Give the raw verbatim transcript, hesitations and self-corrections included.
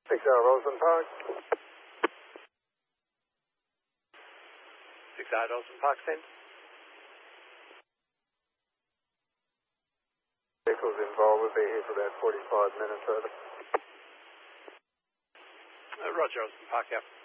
six hour Roseland Park. six hour Roseland Park, send. Vehicles involved will be here for about forty-five minutes over. Uh, Roger, Roseland Park, yeah.